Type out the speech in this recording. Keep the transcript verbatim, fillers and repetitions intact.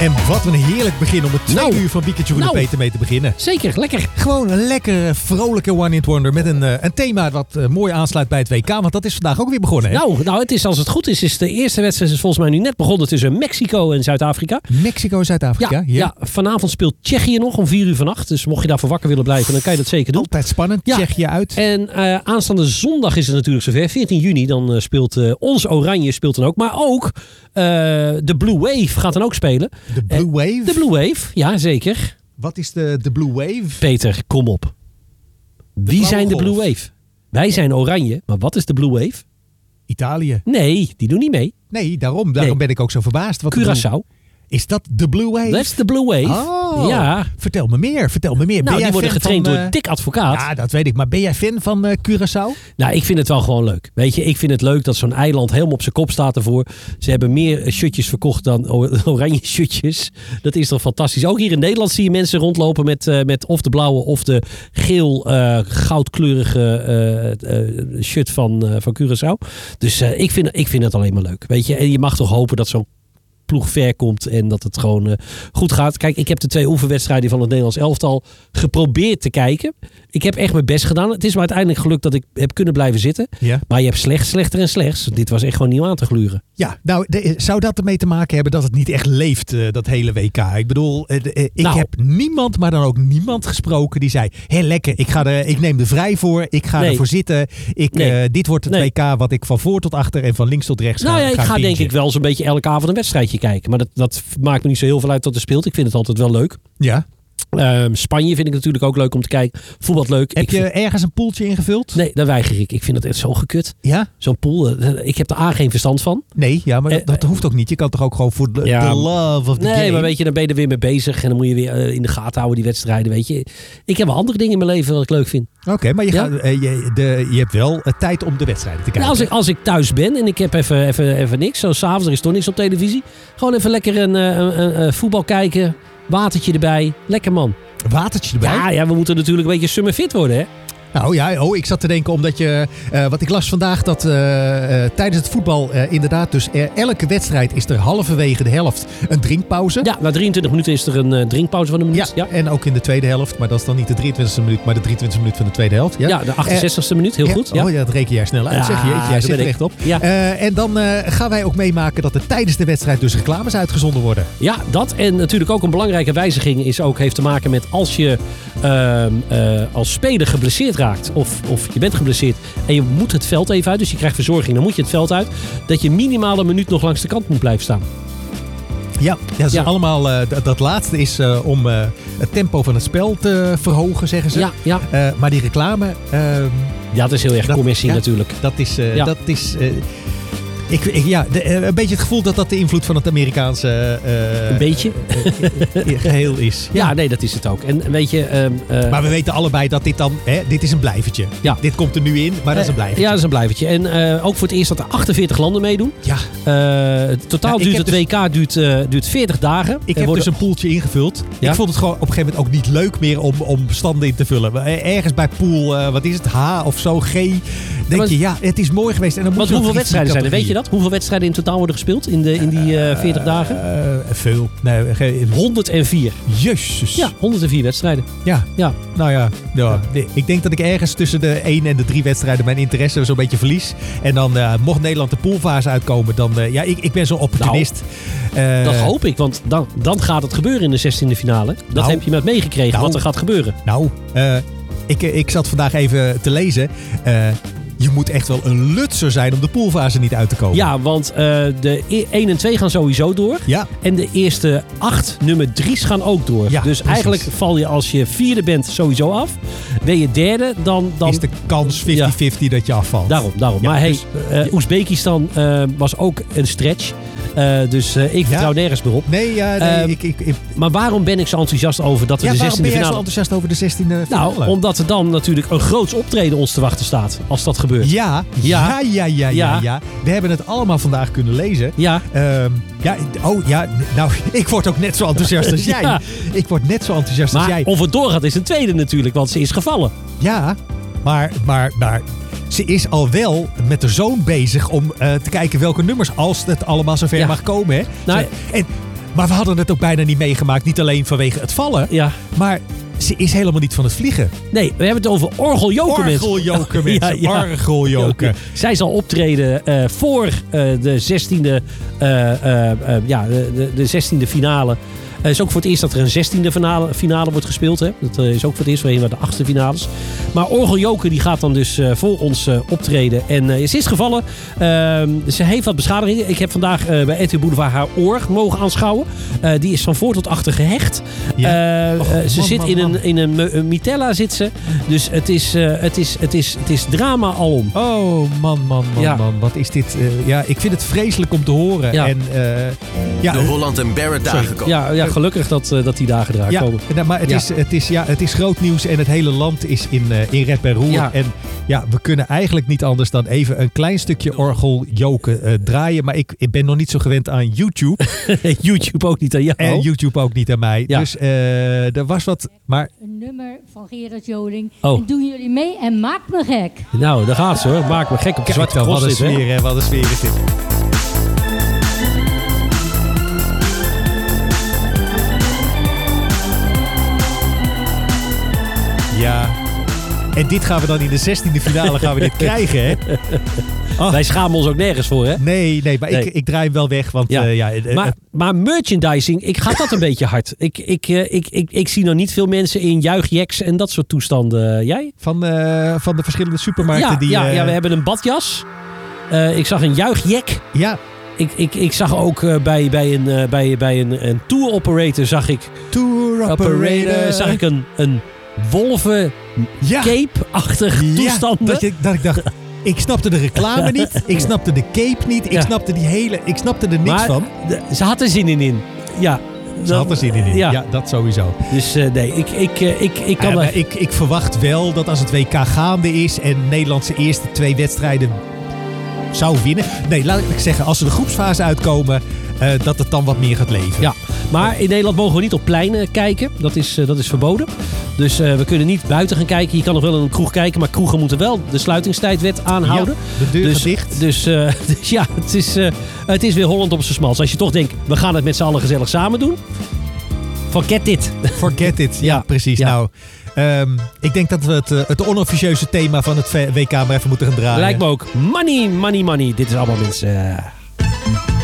En wat een heerlijk begin om het twee Nou, uur van Weekendje Groene nou. Peter mee te beginnen. Zeker, lekker. Gewoon een lekkere, vrolijke one-hit wonder met een, uh, een thema wat uh, mooi aansluit bij het W K. Want dat is vandaag ook weer begonnen, hè? Nou, nou het is, als het goed is, is de eerste wedstrijd is volgens mij nu net begonnen tussen Mexico en Zuid-Afrika. Mexico en Zuid-Afrika. Ja, ja, vanavond speelt Tsjechië nog om vier uur vannacht. Dus mocht je daarvoor wakker willen blijven, dan kan je dat zeker doen. Altijd spannend. Ja. Tsjechië uit. En uh, aanstaande zondag is het natuurlijk zover. veertien juni, dan uh, speelt uh, ons Oranje speelt dan ook. Maar ook uh, de Blue Wave gaat dan ook spelen. De Blue Uh, Wave? De Blue Wave, ja zeker. Wat is de, de Blue Wave? Peter, kom op. Wie zijn de golf. Blue Wave? Wij zijn Oranje, maar wat is de Blue Wave? Italië. Nee, die doen niet mee. Nee, daarom, daarom Nee. ben ik ook zo verbaasd. Wat de Blue- Curaçao. Is dat de Blue Wave? That's the Blue Wave. Oh, Ja. vertel me meer. Vertel me meer. Ben Nou, jij die worden fan getraind van, door uh, Dick Advocaat. Ja, dat weet ik. Maar ben jij fan van uh, Curaçao? Nou, ik vind het wel gewoon leuk. Weet je, ik vind het leuk dat zo'n eiland helemaal op zijn kop staat ervoor. Ze hebben meer shirtjes verkocht dan oranje shirtjes. Dat is toch fantastisch. Ook hier in Nederland zie je mensen rondlopen met, uh, met of de blauwe of de geel uh, goudkleurige uh, uh, shirt van, uh, van Curaçao. Dus uh, ik, vind, ik vind het alleen maar leuk. Weet je, en je mag toch hopen dat zo'n ploeg ver komt en dat het gewoon uh, goed gaat. Kijk, ik heb de twee oefenwedstrijden van het Nederlands elftal geprobeerd te kijken. Ik heb echt mijn best gedaan. Het is me uiteindelijk gelukt dat ik heb kunnen blijven zitten. Ja. Maar je hebt slecht, slechter en slechts. Dit was echt gewoon niet om aan te gluren. Ja, nou, de, zou dat ermee te maken hebben dat het niet echt leeft, uh, dat hele W K? Ik bedoel, uh, de, uh, ik Nou. heb niemand, maar dan ook niemand gesproken die zei, hé lekker, ik, ga er, ik neem er vrij voor, ik ga Nee. ervoor zitten. Ik, Nee. uh, dit wordt het Nee. W K wat ik van voor tot achter en van links tot rechts Nou ga, ja, ik ga ga denk bingen. ik wel zo'n beetje elke avond een wedstrijdje kijken. Maar dat, dat maakt me niet zo heel veel uit wat er speelt. Ik vind het altijd wel leuk. Ja. Um, Spanje vind ik natuurlijk ook leuk om te kijken. Voetbal leuk. Heb Ik je vind- ergens een poeltje ingevuld? Nee, dat weiger ik. Ik vind dat echt zo gekut. Ja? Zo'n pool. uh, Ik heb er A geen verstand van. Nee, ja, maar dat, Eh, dat hoeft ook niet. Je kan toch ook gewoon voor de, Ja. the love of the Nee, game. maar weet je, dan ben je er weer mee bezig. En dan moet je weer uh, in de gaten houden die wedstrijden. Weet je. Ik heb wel andere dingen in mijn leven wat ik leuk vind. Oké, maar je, Ja. gaat, uh, je, de, je hebt wel uh, tijd om de wedstrijden te kijken. Nou, als, ik, als ik thuis ben en ik heb even, even, even niks. Zo s'avonds, er is toch niks op televisie. Gewoon even lekker een, uh, een, een, een voetbal kijken. Watertje erbij. Lekker man. Watertje erbij? Ja, ja, we moeten natuurlijk een beetje summer fit worden, hè? Nou ja, oh, ik zat te denken omdat je... Uh, wat ik las vandaag dat uh, uh, tijdens het voetbal uh, inderdaad dus uh, elke wedstrijd is er halverwege de helft een drinkpauze. Ja, na drieëntwintig minuten is er een uh, drinkpauze van een minuut. Ja, Ja, en ook in de tweede helft. Maar dat is dan niet de drieëntwintigste minuut, maar de drieëntwintigste minuut van de tweede helft. Ja, ja de achtenzestigste minuut, heel Ja, goed. Ja. Oh ja, dat reken jij snel uit. Ja, zeg je, jij daar zit ben er ik. echt op. Ja. Uh, en dan uh, gaan wij ook meemaken dat er tijdens de wedstrijd dus reclames uitgezonden worden. Ja, dat. En natuurlijk ook een belangrijke wijziging is ook, heeft te maken met als je uh, uh, als speler geblesseerd raakt. Of, of je bent geblesseerd en je moet het veld even uit. Dus je krijgt verzorging, dan moet je het veld uit. Dat je minimaal een minuut nog langs de kant moet blijven staan. Ja, dat, is Ja. allemaal, uh, dat, dat laatste is uh, om uh, het tempo van het spel te verhogen, zeggen ze. Ja, ja. Uh, maar die reclame... Uh, ja, dat is heel erg Dat- commercie ja. natuurlijk. Dat is, uh, Ja. dat is uh, ik, ik, ja, de, uh, een beetje het gevoel dat dat de invloed van het Amerikaanse uh, Een beetje. uh, geheel is. Ja, nee, dat is het ook. En weet je... Um, uh, Maar we weten allebei dat dit dan, hè, dit is een blijvertje. Ja. Dit komt er nu in, maar dat is een blijvertje. Ja, dat is een blijvertje. En uh, ook voor het eerst dat er achtenveertig landen meedoen. Ja. Uh, totaal Ja, ik duurt heb het W K duurt, uh, duurt veertig dagen. Ik Er heb worden- dus een poeltje ingevuld. Ja? Ik vond het gewoon op een gegeven moment ook niet leuk meer om, om standen in te vullen. Maar Ergens bij pool, uh, wat is het, H of zo, G. Denk maar- je, ja, het is mooi geweest. En dan moet Want je nog hoeveel drie, wedstrijden zijn er? Weet je categorieën. dat? Hoeveel wedstrijden in totaal worden gespeeld in, de, in die uh, veertig dagen? Uh, veel. Nee, ge- honderdvier. Jezus. Ja, honderdvier wedstrijden. Ja. Ja. Nou ja, ja. Nee, ik denk dat ik ergens tussen de één en de drie wedstrijden mijn interesse zo'n beetje verlies. En dan uh, mocht Nederland de poolfase uitkomen, dan... Uh, ja, ik, ik ben zo'n opportunist. Uh, Dat hoop ik, want dan, dan gaat het gebeuren in de zestiende finale. Dat Nou. heb je met meegekregen, Nou. wat er gaat gebeuren. Nou, uh, ik, ik zat vandaag even te lezen. Uh, je moet echt wel een lutser zijn om de poolfase niet uit te komen. Ja, want uh, de e- één en twee gaan sowieso door. Ja. En de eerste acht nummer drie's gaan ook door. Ja, dus precies. eigenlijk val je als je vierde bent sowieso af. Ben je derde, dan... dan Is de kans vijftig vijftig dat je afvalt. Daarom, daarom. Ja, maar hey, dus, uh, Oezbekistan uh, was ook een stretch. Uh, dus uh, ik vertrouw Ja? nergens meer op. Nee, ja, nee Um, ik, ik, ik, Maar waarom ben ik zo enthousiast over dat we ja, de waarom ben zestiende jij zo finale... enthousiast over de zestiende finale? Nou, omdat er dan natuurlijk een groots optreden ons te wachten staat. Als dat gebeurt. Ja, ja, ja, ja, ja, ja, ja. We hebben het allemaal vandaag kunnen lezen. Ja. Um, ja, oh ja, nou, ik word ook net zo enthousiast als jij. Ja. Ik word net zo enthousiast als Maar jij. of het doorgaat is een tweede natuurlijk, want ze is gevallen. Ja, maar, maar, maar ze is al wel met de zoon bezig om uh, te kijken welke nummers, als het allemaal zover Ja. mag komen. Hè. Nou, Ze- en Maar we hadden het ook bijna niet meegemaakt. Niet alleen vanwege het vallen. Ja. Maar ze is helemaal niet van het vliegen. Nee, we hebben het over orgeljoken mensen. Orgeljoken mensen. ja, ja. Orgeljoken. Zij zal optreden uh, voor uh, de zestiende, uh, uh, uh, ja, de, de zestiende finale. Het uh, is ook voor het eerst dat er een zestiende finale, finale wordt gespeeld. Hè? Dat uh, is ook voor het eerst voorheen naar de achtste finales. Maar Orgeljoken die gaat dan dus uh, voor ons uh, optreden. En uh, ze is gevallen. Uh, ze heeft wat beschadigingen. Ik heb vandaag uh, bij R T L Boulevard haar oor mogen aanschouwen. Uh, die is van voor tot achter gehecht. Ja. Uh, Och, uh, ze man, zit man, in man. een, in een, een mitella zit ze. Dus het is, uh, het is, het is, het is drama alom. Oh, man, man, man, Ja. man. Wat is dit? Uh, ja, ik vind het vreselijk om te horen. Ja. En, uh, ja, De Holland en Barrett dagen Sorry. komen. Ja, ja, gelukkig dat, uh, dat die dagen eraan Ja, komen. nou, maar het, Ja. is, het, is, ja, het is groot nieuws en het hele land is in, uh, in rep en roer. Ja. En ja, we kunnen eigenlijk niet anders dan even een klein stukje orgeljoken uh, draaien. Maar ik, ik ben nog niet zo gewend aan YouTube. YouTube ook niet aan jou. En YouTube ook niet aan mij. Ja. Dus uh, er was wat... Maar Een nummer van Gerard Joling. Oh. En doen jullie mee en maak me gek. Nou, daar gaat ze hoor. Maak me gek op de kijk zwarte dan, cross wat een zit, hè? sfeer, hè? Wat een sfeer is dit. Ja. En dit gaan we dan in de zestiende finale gaan we dit krijgen, hè? Oh. Wij schamen ons ook nergens voor, hè? Nee, nee, maar Nee. Ik, ik draai hem wel weg, want Ja. uh, ja, uh, Maar, maar merchandising, ik gaat dat een beetje hard. Ik, ik, uh, ik, ik, ik zie nog niet veel mensen in juichjacks en dat soort toestanden. Jij? van, uh, van de verschillende supermarkten Ja, die... ja, uh, ja, we hebben een badjas. Uh, ik zag een juichjack. ja, Ik, ik, ik zag ook uh, bij, bij, een, uh, bij, bij een, een tour operator zag ik, tour operator, operator. zag ik een, een wolven ja. cape-achtige Ja, toestanden. dat, ik, dat ik dacht, ik snapte de reclame niet. Ik snapte de cape niet. Ik Ja. snapte die hele... Ik snapte er niks maar van. de- ze had er zin in. in. Ja. Ze dat- had er zin in. Ja. Ja. dat sowieso. Dus uh, nee, ik, ik, uh, ik, ik kan Ja, daar... maar ik, ik verwacht wel dat als het W K gaande is en Nederland zijn eerste twee wedstrijden zou winnen. Nee, laat ik zeggen, als ze de groepsfase uitkomen, uh, dat het dan wat meer gaat leven. Ja, maar in Nederland mogen we niet op pleinen kijken. Dat is, uh, dat is verboden. Dus uh, we kunnen niet buiten gaan kijken. Je kan nog wel in een kroeg kijken, maar kroegen moeten wel de sluitingstijdwet aanhouden. Ja, de deur dus, gaat dicht. Dus, uh, dus ja, het is, uh, het is weer Holland op zijn smals. Als je toch denkt, we gaan het met z'n allen gezellig samen doen. Forget it. Forget it. Ja, Ja, precies. ja. Nou, um, ik denk dat we het, uh, het onofficieuze thema van het W K maar even moeten gaan draaien. Lijkt me ook. Money, money, money. Dit is allemaal mensen... Uh,